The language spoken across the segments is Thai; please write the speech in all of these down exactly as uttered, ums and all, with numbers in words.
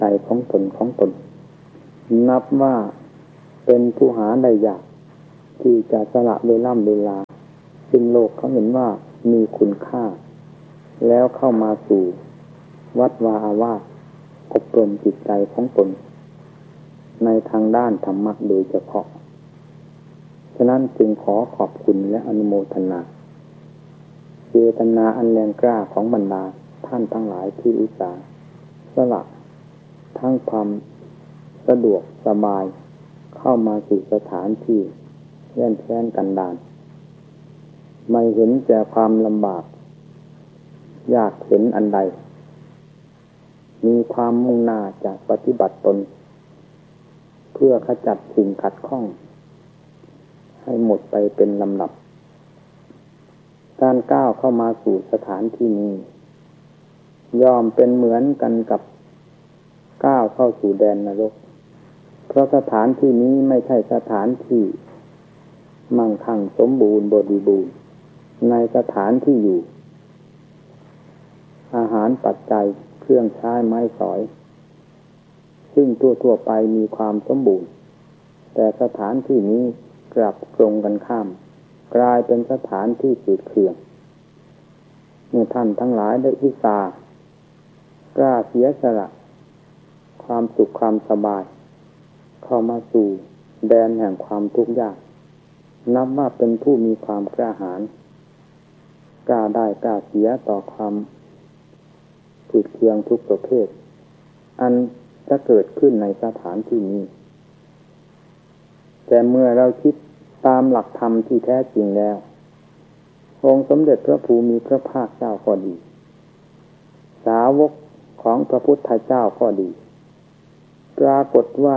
ใจของตนของตนนับว่าเป็นผู้หาได้ยากที่จะสละเวลาเวลาซึ่งโลกเขาเห็นว่ามีคุณค่าแล้วเข้ามาสู่วัดวาอาวาสอบรมจิตใจของตนในทางด้านธรรมะโดยเฉพาะฉะนั้นจึงขอขอบคุณและอนุโมทนาเจตนาอันแรงกล้าของบรรดาท่านทั้งหลายที่อุตส่าห์สละทั้งความสะดวกสบายเข้ามาสู่สถานที่แย่นแค้นกันดารไม่เห็นแก่ความลำบากยากเข็นอันใดมีความมุ่งหน้าจะปฏิบัติตนเพื่อขจัดสิ่งขัดข้องให้หมดไปเป็นลำดับการก้าวเข้ามาสู่สถานที่นี้ยอมเป็นเหมือนกันกับก้าวเข้าสู่แดนนรกเพราะสถานที่นี้ไม่ใช่สถานที่มั่งคั่งสมบูรณ์บริบูรณ์ในสถานที่อยู่อาหารปัจจัยเครื่องใช้ไม้สอยซึ่งทั่วๆไปมีความสมบูรณ์แต่สถานที่นี้กลับตรงกันข้ามกลายเป็นสถานที่ฝืดเคืองเมื่อท่านทั้งหลายได้อุตส่าห์กล้าเสียสละความสุขความสบายเข้ามาสู่แดนแห่งความทุกข์ยากนับว่าเป็นผู้มีความกล้าหาญกล้าได้กล้าเสียต่อความฝืดเคืองทุกประเภทอันจะเกิดขึ้นในสถานที่นี้แต่เมื่อเราคิดตามหลักธรรมที่แท้จริงแล้วองค์สมเด็จพระภูมิพระภาคเจ้าก็ดีสาวกของพระพุทธเจ้าก็ดีปรากฏว่า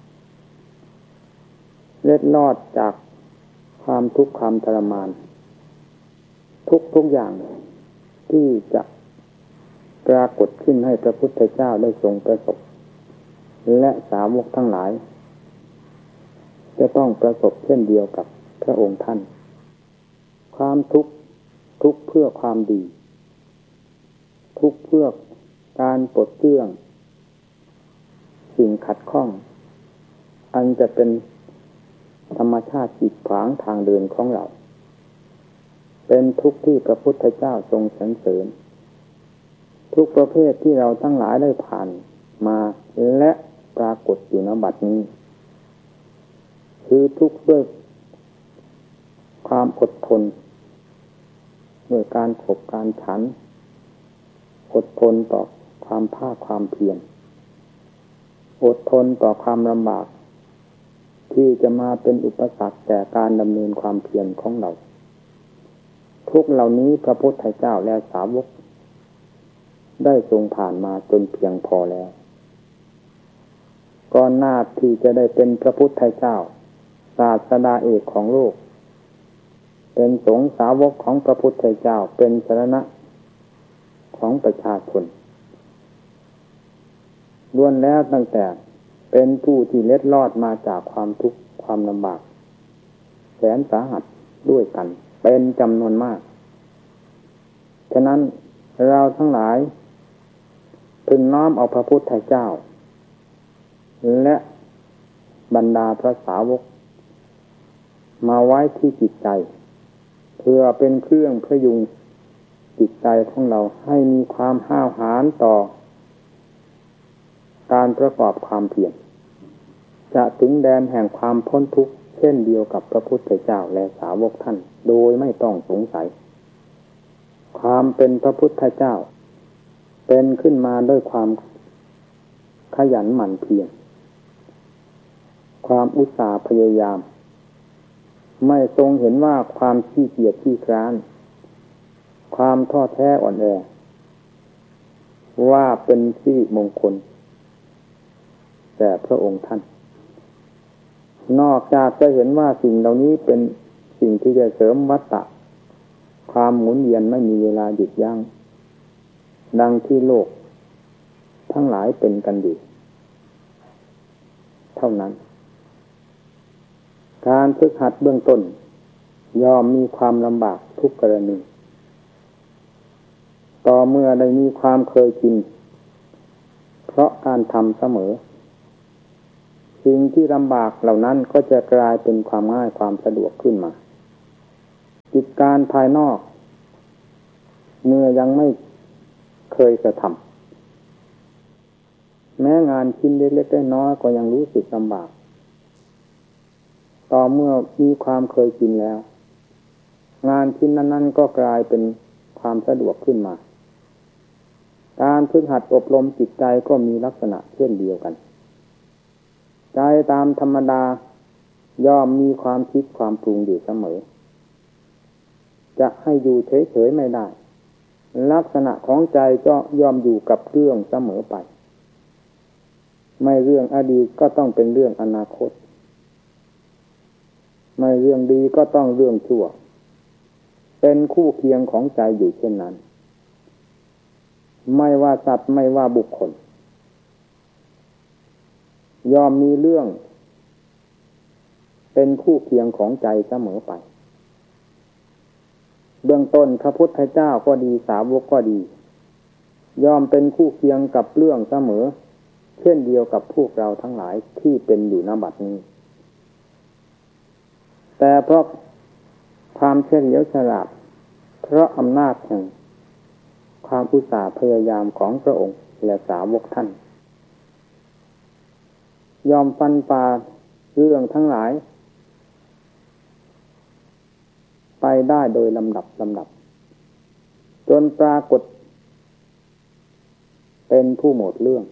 เล็ดลอดจากความทุกข์ความทรมานทุกทุกอย่างที่จะปรากฏขึ้นให้พระพุทธเจ้าได้ทรงประสบและสาวกทั้งหลายจะต้องประสบเช่นเดียวกับพระองค์ท่านความทุกข์ทุกข์เพื่อความดีทุกข์เพื่อการปลดเปลื้องสิ่งขัดข้องอันจะเป็นธรรมชาติกีดขวางทางเดินของเราเป็นทุกข์ที่พระพุทธเจ้าทรงสรรเสริญทุกประเภทที่เราทั้งหลายได้ผ่านมาและปรากฏอยู่ณบัดนี้คือทุกข์ด้วยความอดทนด้วยการขบการฉันอดทนต่อความภาคความเพียรอดทนต่อความลำบากที่จะมาเป็นอุปสรรคแก่การดำเนินความเพียรของเราทุกเหล่านี้พระพุทธเจ้าและสาวกได้ทรงผ่านมาจนเพียงพอแล้วก่อนหน้าที่จะได้เป็นพระพุทธเจ้าศาสดาเอกของโลกเป็นสงฆ์สาวกของพระพุทธเจ้าเป็นสรณะของประชาชนล้วนแล้วตั้งแต่เป็นผู้ที่เล็ดลอดมาจากความทุกข์ความลำบากแสนสาหัสด้วยกันเป็นจำนวนมากฉะนั้นเราทั้งหลายพึงน้อมเอาพระพุทธเจ้าและบรรดาพระสาวกมาไว้ที่จิตใจเพื่อเป็นเครื่องพยุงจิตใจของเราให้มีความห้าวหาญต่อการประกอบความเพียรจะถึงแดนแห่งความพ้นทุกข์เช่นเดียวกับพระพุทธเจ้าและสาวกท่านโดยไม่ต้องสงสัยความเป็นพระพุทธเจ้าเป็นขึ้นมาด้วยความขยันหมั่นเพียรความอุตสาห์พยายามไม่ทรงเห็นว่าความขี้เกียจขี้คร้านความท้อแท้อ่อนแอว่าเป็นสิริมงคลแต่พระองค์ท่านนอกจากจะเห็นว่าสิ่งเหล่านี้เป็นสิ่งที่จะเสริมวัฏฏะความหมุนเวียนไม่มีเวลาหยุดยั้งดังที่โลกทั้งหลายเป็นกันอยู่เท่านั้นการฝึกหัดเบื้องต้นย่อมมีความลำบากทุกกรณี ต่อเมื่อได้มีความเคยชินเพราะการทำเสมอสิ่งที่ลำบากเหล่านั้นก็จะกลายเป็นความง่ายความสะดวกขึ้นมากิจการภายนอกเมื่อยังไม่เคยกระทำแม้งานชิ้นเล็กๆน้อยๆก็ยังรู้สึกลำบากต่อเมื่อมีความเคยชินแล้วงานชิ้นนั้นๆก็กลายเป็นความสะดวกขึ้นมาการฝึกหัดอบรมจิตใจก็มีลักษณะเช่นเดียวกันใจตามธรรมดาย่อมมีความคิดความปรุงอยู่เสมอจะให้อยู่เฉยๆไม่ได้ลักษณะของใจก็ย่อมอยู่กับเรื่องเสมอไปไม่เรื่องอดีตก็ต้องเป็นเรื่องอนาคตไม่เรื่องดีก็ต้องเรื่องชั่วเป็นคู่เคียงของใจอยู่เช่นนั้นไม่ว่าสัตว์ไม่ว่าบุคคลยอมมีเรื่องเป็นคู่เคียงของใจเสมอไปเบื้องต้นพระพุทธเจ้าก็ดีสาวกก็ดียอมเป็นคู่เคียงกับเรื่องเสมอเช่นเดียวกับพวกเราทั้งหลายที่เป็นอยู่ณบัดนี้แต่เพราะความเฉลียวฉลาดเพราะอำนาจแห่งความอุตสาห์พยายามของพระองค์และสาวกท่านยอมฟันฝ่าเรื่องทั้งหลายไปได้โดยลำดับลำดับจนปรากฏเป็นผู้หมดเรื่อง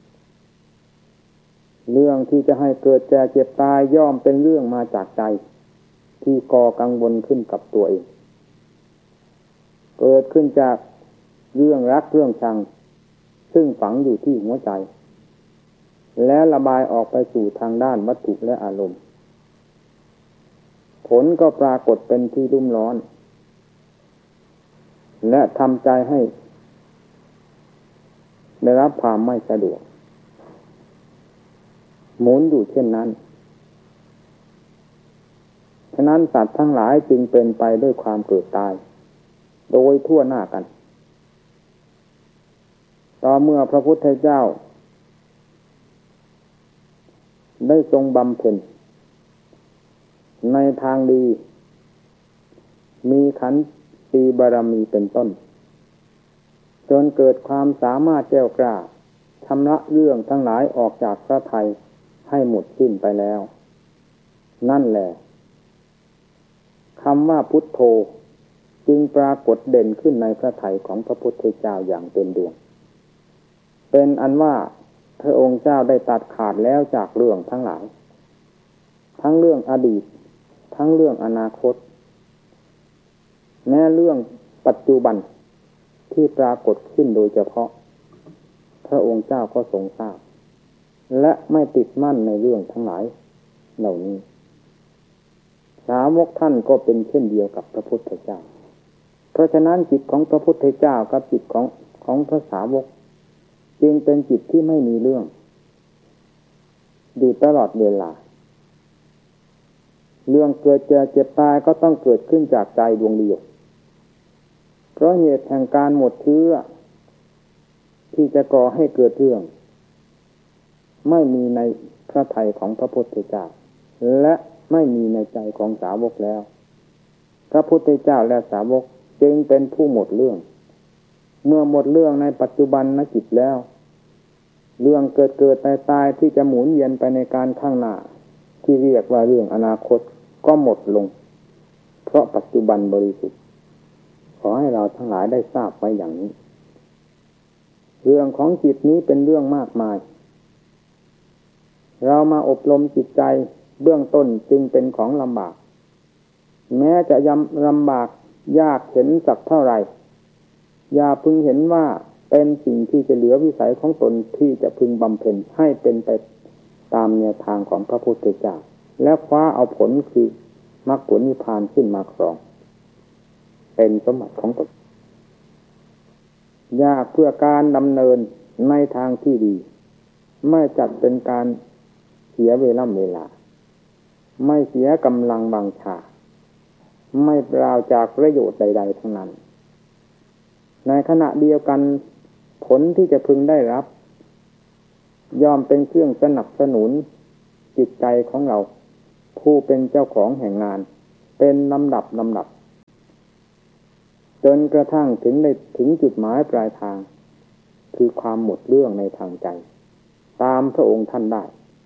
เรื่องที่จะให้เกิดแก่เจ็บตายย่อมเป็นเรื่องมาจากใจที่ก่อกังวลขึ้นกับตัวเองเกิดขึ้นจากเรื่องรักเรื่องชังซึ่งฝังอยู่ที่หัวใจและระบายออกไปสู่ทางด้านวัตถุและอารมณ์ผลก็ปรากฏเป็นที่รุ่มร้อนและทำใจให้ได้รับความไม่สะดวกหมุนอยู่เช่นนั้นฉะนั้นสัตว์ทั้งหลายจึงเป็นไปด้วยความเกิดตายโดยทั่วหน้ากันต่อเมื่อพระพุทธเจ้าได้ทรงบำเพ็ญในทางดีมีขันติบารมีเป็นต้นจนเกิดความสามารถแก้วกล้าชำระเรื่องทั้งหลายออกจากพระทัยให้หมดสิ้นไปแล้วนั่นแหละคำว่าพุทโธจึงปรากฏเด่นขึ้นในพระทัยของพระพุทธเจ้าอย่างเต็มดวงเป็นอันว่าพระองค์เจ้าได้ตัดขาดแล้วจากเรื่องทั้งหลายทั้งเรื่องอดีตทั้งเรื่องอนาคตแม้เรื่องปัจจุบันที่ปรากฏขึ้นโดยเฉพาะพระองค์เจ้าก็ทรงทราบและไม่ติดมั่นในเรื่องทั้งหลายเหล่านี้สาวกท่านก็เป็นเช่นเดียวกับพระพุทธเจ้าเพราะฉะนั้นจิตของพระพุทธเจ้ากับจิตของของพระสาวกจึงเป็นจิตที่ไม่มีเรื่องอยู่ตลอดเวลาเรื่องเกิดแก่เจ็บตายก็ต้องเกิดขึ้นจากใจดวงเดียวเพราะเหตุแห่งการหมดเชื้อที่จะก่อให้เกิดเรื่องไม่มีในพระทัยของพระพุทธเจ้าและไม่มีในใจของสาวกแล้วพระพุทธเจ้าและสาวกจึงเป็นผู้หมดเรื่องเมื่อหมดเรื่องในปัจจุบันนจิตแล้วเรื่องเกิดเกิดตายตายที่จะหมุนเวียนไปในการข้างหน้าที่เรียกว่าเรื่องอนาคตก็หมดลงเพราะปัจจุบันบริสุทธิ์ขอให้เราทั้งหลายได้ทราบไว้อย่างนี้เรื่องของจิตนี้เป็นเรื่องมากมายเรามาอบรมจิตใจเบื้องต้นจึงเป็นของลำบากแม้จะยำลำบากยากเห็นสักเท่าไหร่อย่าพึงเห็นว่าเป็นสิ่งที่จะเหลือวิสัยของตนที่จะพึงบำเพ็ญให้เป็นไปตามแนวทางของพระพุทธเจ้าและคว้าเอาผลคือมรรคผลนิพพานขึ้นมาครองเป็นสมบัติของตนยากเพื่อการดำเนินในทางที่ดีไม่จัดเป็นการเสียเวลาเวลาไม่เสียกำลังบังชาไม่เปล่าจากประโยชน์ใดๆทั้งนั้นในขณะเดียวกันผลที่จะพึงได้รับย่อมเป็นเครื่องสนับสนุนจิตใจของเราผู้เป็นเจ้าของแห่งงานเป็นลำดับลำดับจนกระทั่งถึงในถึงจุดหมายปลายทางคือความหมดเรื่องในทางใจตามพระองค์ท่านได้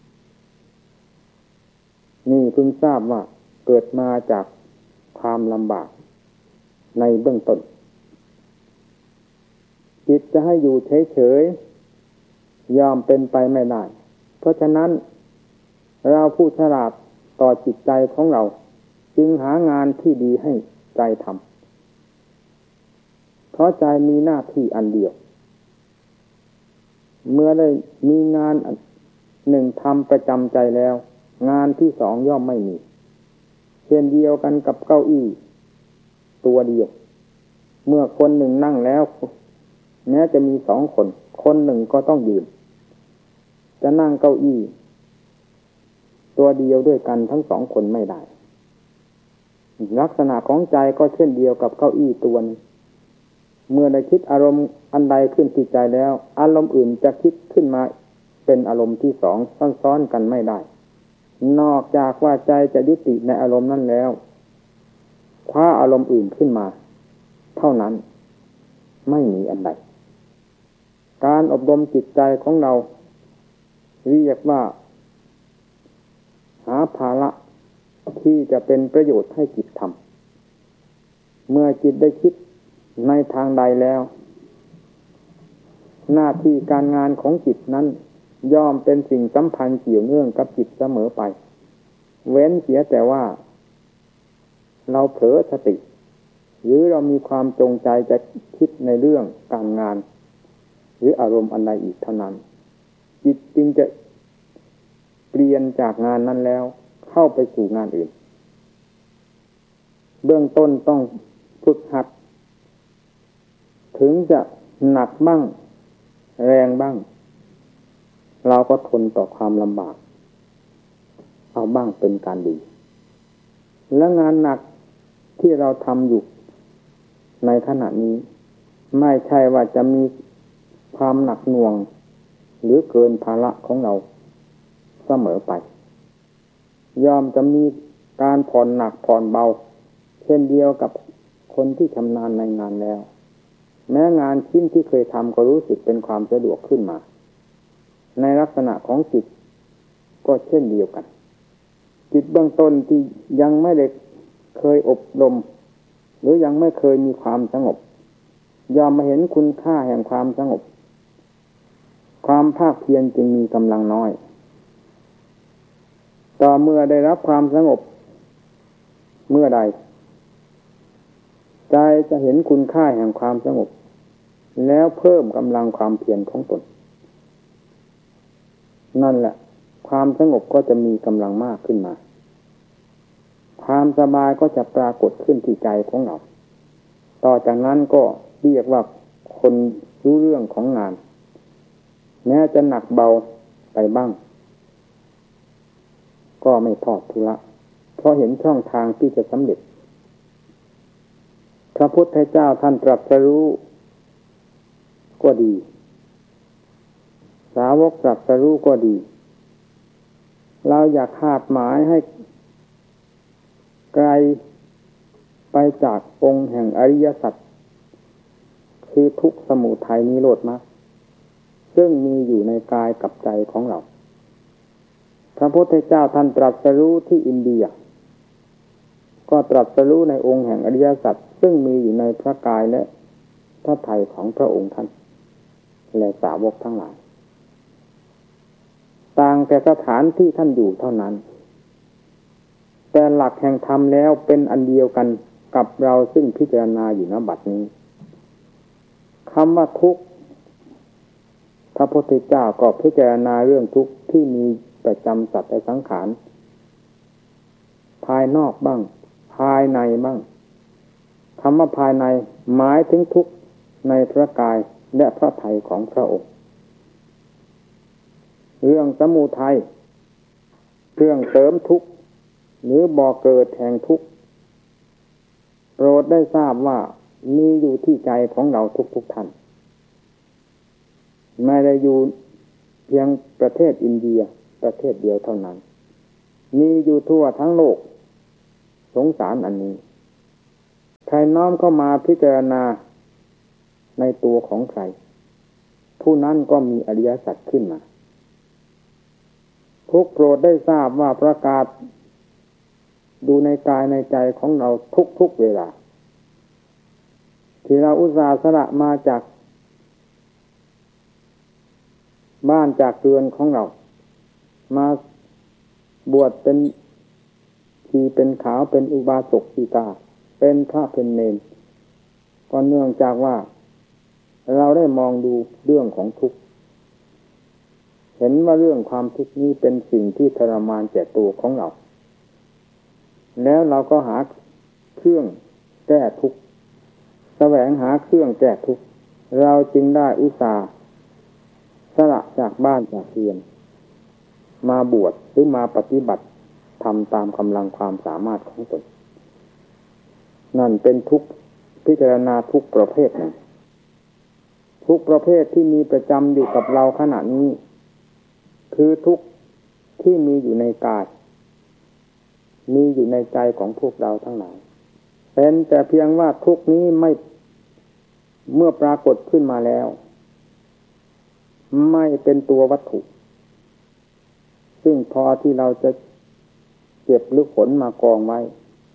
นี่เพิ่งทราบว่าเกิดมาจากความลำบากในเบื้องต้นจิตจะให้อยู่เฉยๆยอมเป็นไปไม่ได้เพราะฉะนั้นเราผู้ฉลาดต่อจิตใจของเราจึงหางานที่ดีให้ใจทำเพราะใจมีหน้าที่อันเดียวเมื่อได้มีงานหนึ่งทำประจำใจแล้วงานที่สองย่อมไม่มีเช่นเดียวกันกับเก้าอี้ตัวเดียวเมื่อคนหนึ่งนั่งแล้วแม้จะมีสองคนคนหนึ่งก็ต้องยืนจะนั่งเก้าอี้ตัวเดียวด้วยกันทั้งสองคนไม่ได้ลักษณะของใจก็เช่นเดียวกับเก้าอี้ตัวนี้เมื่อได้คิดอารมณ์อันใดขึ้นที่ใจแล้วอารมณ์อื่นจะคิดขึ้นมาเป็นอารมณ์ที่สองซ้อนๆกันไม่ได้นอกจากว่าใจจะยุติในอารมณ์นั้นแล้วคว้าอารมณ์อื่นขึ้นมาเท่านั้นไม่มีอันใดการอบรมจิตใจของเราเรียกว่าหาภาระที่จะเป็นประโยชน์ให้จิตทำเมื่อจิตได้คิดในทางใดแล้วหน้าที่การงานของจิตนั้นย่อมเป็นสิ่งสัมพันธ์เกี่ยวเนื่องกับจิตเสมอไปเว้นเสียแต่ว่าเราเผลอสติหรือเรามีความจงใจจะคิดในเรื่องการงานหรืออารมณ์อันใดอีกเท่านั้นจิตจึงจะเปลี่ยนจากงานนั้นแล้วเข้าไปสู่งานอื่นเบื้องต้นต้องฝึกหัดถึงจะหนักบ้างแรงบ้างเราก็ทนต่อความลำบากเอาบ้างเป็นการดีและงานหนักที่เราทำอยู่ในขณะนี้ไม่ใช่ว่าจะมีความหนักหน่วงหรือเกินภาระของเราเสมอไปยอมจะมีการผ่อนหนักผ่อนเบาเช่นเดียวกับคนที่ชำนาญในงานแล้วแม้งานชิ้นที่เคยทำก็รู้สึกเป็นความสะดวกขึ้นมาในลักษณะของจิตก็เช่นเดียวกันจิตเบื้องต้นที่ยังไม่ได้เคยอบรมหรือยังไม่เคยมีความสงบยอมมาเห็นคุณค่าแห่งความสงบความภาคเพียรจึงมีกำลังน้อยต่อเมื่อได้รับความสงบเมื่อใดใจจะเห็นคุณค่าแห่งความสงบแล้วเพิ่มกำลังความเพียรของตนนั่นแหละความสงบก็จะมีกำลังมากขึ้นมาความสบายก็จะปรากฏขึ้นที่ใจของเราต่อจากนั้นก็เรียกว่าคนรู้เรื่องของงานแม้จะหนักเบาไปบ้างก็ไม่ทอดทุระเพราะเห็นช่องทางที่จะสำเร็จพระพุทธเจ้าท่านตรัสรู้ก็ดีสาวกตรัสรู้ก็ดีเราอยากคาดหมายให้ไกลไปจากองค์แห่งอริยสัจคือทุกข์สมุทัยนิโรธมรรคซึ่งมีอยู่ในกายกับใจของเราพระพุทธเจ้าท่านตรัสรู้ที่อินเดียก็ตรัสรู้ในองค์แห่งอริยสัจซึ่งมีอยู่ในพระกายและพระทัยของพระองค์ท่านและสาวกทั้งหลายต่างแต่สถานที่ท่านอยู่เท่านั้นแต่หลักแห่งธรรมแล้วเป็นอันเดียวกันกับเราซึ่งพิจารณาอยู่ณบัดนี้คำว่าทุกข์พระพุทธเจ้าก็พิจารณาเรื่องทุกข์ที่มีประจำสัตว์และสังขารภายนอกบ้างภายในบ้างคำว่าภายในหมายถึงทุกข์ในพระกายและพระทัยของพระองค์เรื่องสมุทัยเรื่องเสริมทุกข์หรือบ่อเกิดแห่งทุกข์โปรดได้ทราบว่ามีอยู่ที่ใจของเราทุกๆท่านไม่ได้อยู่เพียงประเทศอินเดียประเทศเดียวเท่านั้นมีอยู่ทั่วทั้งโลกสงสารอันนี้ใครน้อมเข้ามาพิจารณาในตัวของใครผู้นั้นก็มีอริยสัจขึ้นมาทุกโปรดได้ทราบว่าประกาศดูในกายในใจของเราทุกๆเวลาที่เราอุตส่าห์สละมาจากบ้านจากเรือนของเรามาบวชเป็นชีเป็นขาวเป็นอุบาสกสีกาเป็นพระเป็นเณรก็เนื่องจากว่าเราได้มองดูเรื่องของทุกข์เห็นว่าเรื่องความทุกข์นี้เป็นสิ่งที่ทรมานแก่ตัวของเราแล้วเราก็หาเครื่องแก้ทุกข์แสวงหาเครื่องแก้ทุกข์เราจึงได้อุตส่าห์สละจากบ้านจากเรือนมาบวชหรือมาปฏิบัติทำตามกำลังความสามารถของตนนั่นเป็นทุกข์พิจารณาทุกประเภทหนึ่งทุกประเภทที่มีประจำอยู่กับเราขณะนี้คือทุกข์ที่มีอยู่ในกายมีอยู่ในใจของพวกเราทั้งหลายเป็นแต่เพียงว่าทุกข์นี้ไม่เมื่อปรากฏขึ้นมาแล้วไม่เป็นตัววัตถุซึ่งพอที่เราจะเก็บหรือขนมากองไว้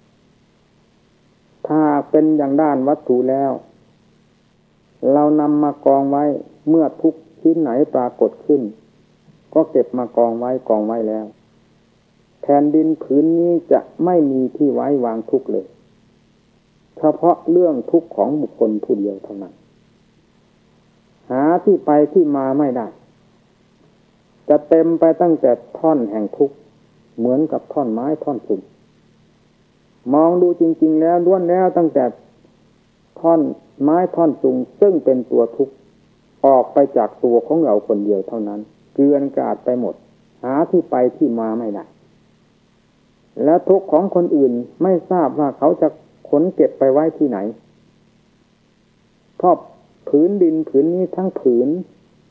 ถ้าเป็นอย่างด้านวัตถุแล้วเรานำมากองไว้เมื่อทุกชิ้นไหนปรากฏขึ้นก็เก็บมากองไว้กองไว้แล้วแผ่นดินผืนนี้จะไม่มีที่ไว้วางทุกข์เลยเฉพาะเรื่องทุกข์ของบุคคลผู้เดียวเท่านั้นหาที่ไปที่มาไม่ได้จะเต็มไปตั้งแต่ท่อนแห่งทุกข์เหมือนกับท่อนไม้ท่อนสูงมองดูจริงๆแล้วล้วนแล้วตั้งแต่ท่อนไม้ท่อนสูงซึ่งเป็นตัวทุกข์ออกไปจากตัวของเราคนเดียวเท่านั้นเกลื่อนกลาดไปหมดหาที่ไปที่มาไม่ได้และทุกข์ของคนอื่นไม่ทราบว่าเขาจะขนเก็บไปไว้ที่ไหนเพราะผืนดินผืนนี้ทั้งผืน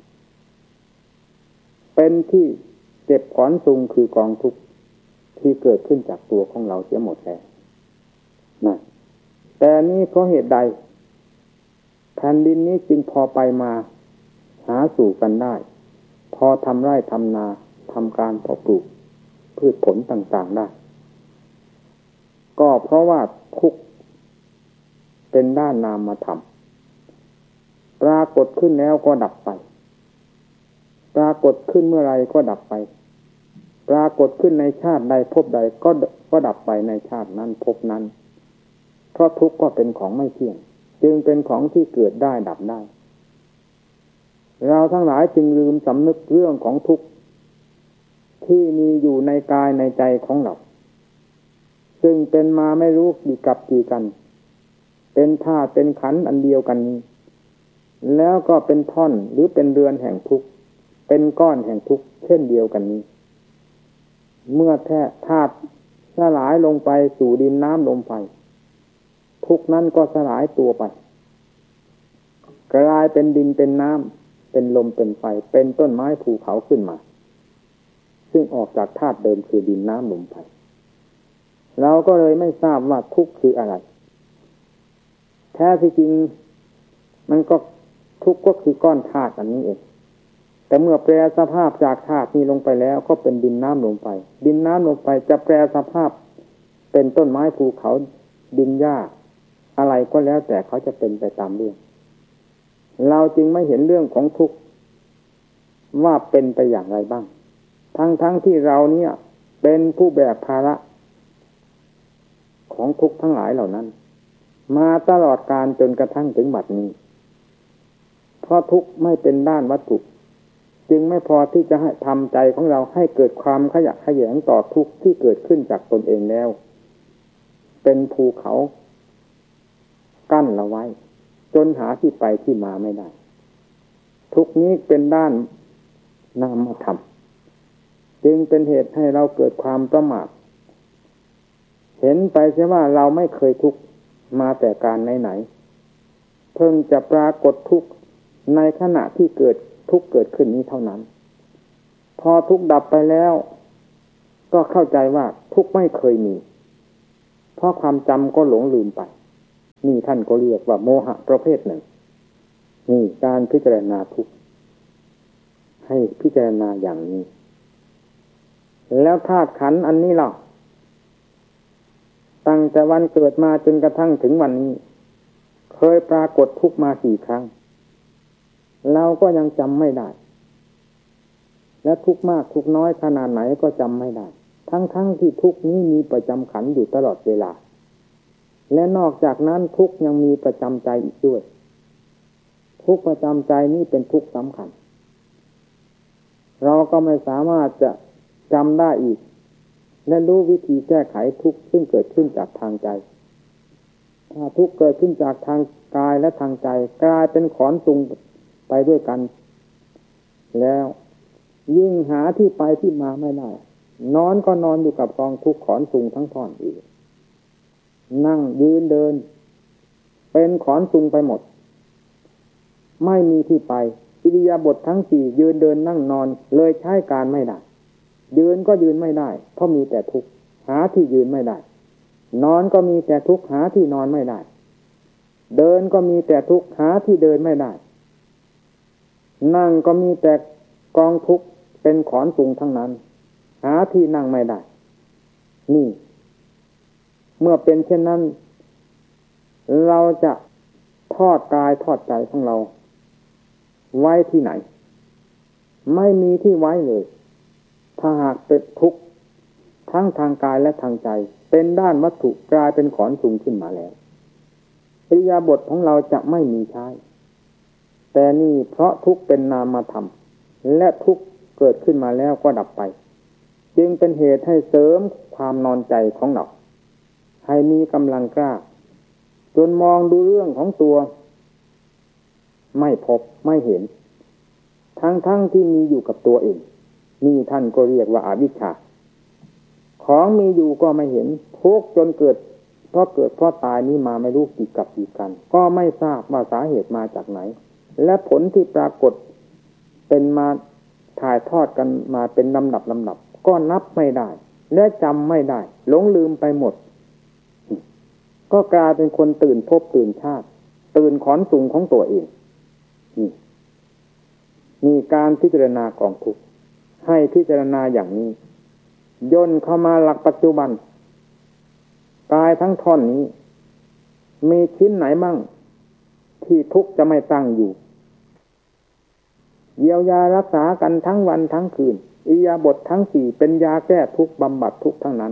เป็นที่เก็บขอนซุงคือกองทุกข์ที่เกิดขึ้นจากตัวของเราเสียหมดแล้วนะแต่นี้เพราะเหตุใดแผ่นดินนี้จึงพอไปมาหาสู่กันได้พอทำไร่ทำนาทำการเพาะปลูกพืชผลต่างๆได้ก็เพราะว่าทุกข์เป็นด้านนามธรรมปรากฏขึ้นแล้วก็ดับไปปรากฏขึ้นเมื่อไรก็ดับไปปรากฏขึ้นในชาติใดภพใดก็ก็ดับไปในชาตินั้นภพนั้นเพราะทุกข์ก็เป็นของไม่เที่ยงจึงเป็นของที่เกิดได้ดับได้เราทั้งหลายจึงลืมสำนึกเรื่องของทุกข์ที่มีอยู่ในกายในใจของเราซึ่งเป็นมาไม่รู้กี่กับกี่กันเป็นธาตุเป็นขันธ์อันเดียวกันนี้แล้วก็เป็นท่อนหรือเป็นเรือนแห่งทุกข์เป็นก้อนแห่งทุกข์เช่นเดียวกันนี้เมื่อแท้ธาตุสลายลงไปสู่ดินน้ำลมไฟทุกข์นั้นก็สลายตัวไปกลายเป็นดินเป็นน้ำเป็นลมเป็นไฟเป็นต้นไม้ภูเขาขึ้นมาซึ่งออกจากธาตุเดิมคือดินน้ำลมไฟเราก็เลยไม่ทราบว่าทุกข์คืออะไรแท้ที่จริงมันก็ทุกข์ก็คือก้อนธาตุอันนี้เองแต่เมื่อแปรสภาพจากธาตุนี้ลงไปแล้วก็เป็นดินน้ำลมไฟดินน้ำลมไฟจะแปรสภาพเป็นต้นไม้ภูเขาดินหญ้าอะไรก็แล้วแต่เขาจะเป็นไปตามเรื่องเราจึงไม่เห็นเรื่องของทุกข์ว่าเป็นไปอย่างไรบ้างทั้งๆ ท, ที่เราเนี่ยเป็นผู้แบกภาระของทุกข์ทั้งหลายเหล่านั้นมาตลอดกาลจนกระทั่งถึงบัดนี้เพราะทุกข์ไม่เป็นด้านวัตถุจึงไม่พอที่จะให้ทำใจของเราให้เกิดความขยะแขยงต่อทุกข์ที่เกิดขึ้นจากตนเองแล้วเป็นภูเขากั้นเราไว้จนหาที่ไปที่มาไม่ได้ทุกข์นี้เป็นด้านนามธรรมจึงเป็นเหตุให้เราเกิดความประมาทเห็นไปเสียว่าเราไม่เคยทุกข์มาแต่การไหนๆเพิ่งจะปรากฏทุกข์ในขณะที่เกิดทุกข์เกิดขึ้นนี้เท่านั้นพอทุกข์ดับไปแล้วก็เข้าใจว่าทุกข์ไม่เคยมีเพราะความจำก็หลงลืมไปนี่ท่านก็เรียกว่าโมหะประเภทหนึ่งนี่การพิจารณาทุกข์ให้พิจารณาอย่างนี้แล้วธาตุขันธ์อันนี้ล่ะตั้งแต่วันเกิดมาจนกระทั่งถึงวันนี้เคยปรากฏทุกข์มากี่ครั้งเราก็ยังจำไม่ได้และทุกข์มากทุกข์น้อยขนาดไหนก็จำไม่ได้ทั้งๆ ท, ที่ทุกข์นี้มีประจำขันอยู่ตลอดเวลาและนอกจากนั้นทุกข์ยังมีประจำใจอีกด้วยทุกข์ประจำใจนี้เป็นทุกข์สำคัญเราก็ไม่สามารถจะจำได้อีกและรู้วิธีแก้ไขทุกข์ซึ่งเกิดขึ้นจากทางใจถ้าทุกข์เกิดขึ้นจากทางกายและทางใจกลายเป็นขอนซุงไปด้วยกันแล้วยิ่งหาที่ไปที่มาไม่ได้นอนก็นอนอยู่กับกองทุกข์ขอนซุงทั้งท่อนอีกนั่งยืนเดินเป็นขอนซุงไปหมดไม่มีที่ไปอิริยาบถทั้งสี่ยืนเดินนั่งนอนเลยใช้การไม่ได้ยืนก็ยืนไม่ได้เพราะมีแต่ทุกข์หาที่ยืนไม่ได้นอนก็มีแต่ทุกข์หาที่นอนไม่ได้เดินก็มีแต่ทุกข์หาที่เดินไม่ได้นั่งก็มีแต่กองทุกข์เป็นขอนซุงทั้งนั้นหาที่นั่งไม่ได้นี่เมื่อเป็นเช่นนั้นเราจะทอดกายทอดใจของเราไว้ที่ไหนไม่มีที่ไว้เลยถ้าหากเป็นทุกข์ทั้งทางกายและทางใจเป็นด้านวัตถุกลายเป็นขอนซุงขึ้นมาแล้วอิริยาบถของเราจะไม่มีใช้แต่นี่เพราะทุกข์เป็นนามธรรมและทุกข์เกิดขึ้นมาแล้วก็ดับไปจึงเป็นเหตุให้เสริมความนอนใจของเราให้มีกำลังกล้าจนมองดูเรื่องของตัวไม่พบไม่เห็นทั้งๆ ท, ที่มีอยู่กับตัวเองนี่ท่านก็เรียกว่าอวิชชาของมีอยู่ก็ไม่เห็นทุกข์จนเกิดเพราะเกิดเพราะตายนี้มาไม่รู้กี่กับกี่กันก็ไม่ทราบว่าสาเหตุมาจากไหนและผลที่ปรากฏเป็นมาถ่ายทอดกันมาเป็นลำดับลำดับก็นับไม่ได้และจำไม่ได้หลงลืมไปหมดก็กลายเป็นคนตื่นภพตื่นชาติตื่นขอนซุงของตัวเองนี่นี่การพิจารณากองทุกข์ให้พิจารณาอย่างนี้ย่นเข้ามาหลักปัจจุบันกายทั้งท่อนนี้มีชิ้นไหนบ้างที่ทุกข์จะไม่ตั้งอยู่เยียวยารักษากันทั้งวันทั้งคืนอิริยาบถททั้งสี่เป็นยาแก้ทุกข์บำบัดทุกข์ทั้งนั้น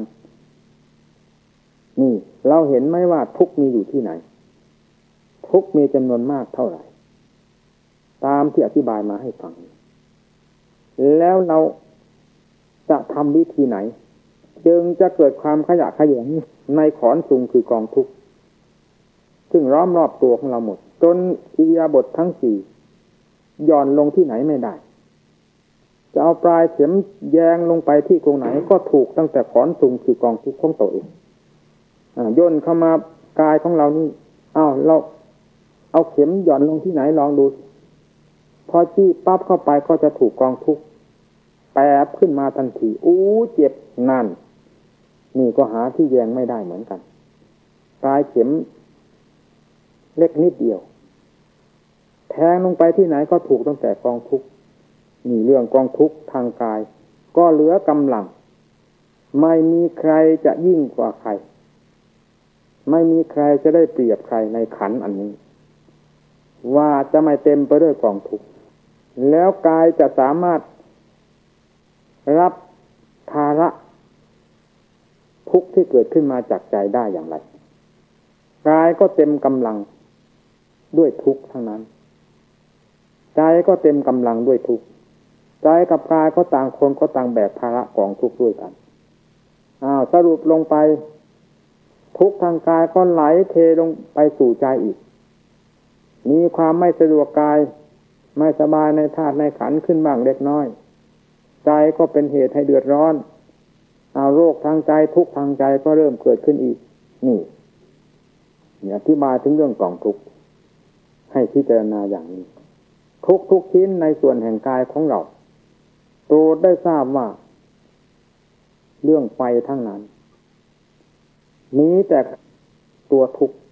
นี่เราเห็นไหมว่าทุกข์มีอยู่ที่ไหนทุกข์มีจำนวนมากเท่าไหร่ตามที่อธิบายมาให้ฟังแล้วเราจะทำวิธีไหนจึงจะเกิดความขยะแขยงในขอนซุงคือกองทุกข์ซึ่งล้อมรอบตัวของเราหมดจนอิริยาบถทั้งสี่หย่อนลงที่ไหนไม่ได้จะเอาปลายเข็มแยงลงไปที่ตรงไหนก็ถูกตั้งแต่ขอนซุงคือกองทุกข์ของตัวเองอ่าย่นเข้ามากายของเรานี่อ้าวเราเอาเข็มหย่อนลงที่ไหนลองดูพอจี้ปั๊บเข้าไปก็จะถูกกองทุกข์แปบขึ้นมาทันทีอู้เจ็บนั่นนี่ก็หาที่แยงไม่ได้เหมือนกันปลายเข็มเล็กนิดเดียวแทงลงไปที่ไหนก็ถูกตั้งแต่กองทุกข์นี่เรื่องกองทุกข์ทางกายก็เหลือกำลังไม่มีใครจะยิ่งกว่าใครไม่มีใครจะได้เปรียบใครในขันธ์อันนี้ว่าจะไม่เต็มไปด้วยกองทุกข์แล้วกายจะสามารถรับภาระทุกข์ที่เกิดขึ้นมาจากใจได้อย่างไรกายก็เต็มกำลังด้วยทุกข์ทั้งนั้นใจก็เต็มกำลังด้วยทุกข์ใจกับกายก็ต่างคนก็ต่างแบกภาระกองทุกข์ด้วยกันอ้าวสรุปลงไปทุกข์ทางกายก็ไหลเทลงไปสู่ใจอีกมีความไม่สะดวกกายไม่สบายในธาตุในขันธ์ขึ้นบ้างเล็กน้อยใจก็เป็นเหตุให้เดือดร้อนเอาโรคทางใจทุกข์ทางใจก็เริ่มเกิดขึ้นอีกนี่อธิบายถึงเรื่องกองทุกข์ให้พิจารณาอย่างนี้ทุกทุกชิ้นในส่วนแห่งกายของเราโปรดได้ทราบว่าเรื่องไปทั้งนั้นนี้แต่ตัวทุกข์